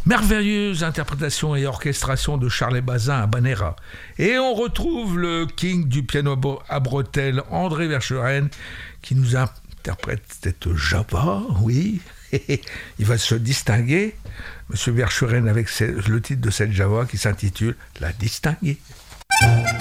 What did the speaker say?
Merveilleuse interprétation et orchestration de Charles Bazin à Banera. Et on retrouve le king du piano à bretelles, André Verschueren, qui nous interprète cette Java, oui. Il va se distinguer, Monsieur Verschueren, avec le titre de cette Java qui s'intitule La Distinguée.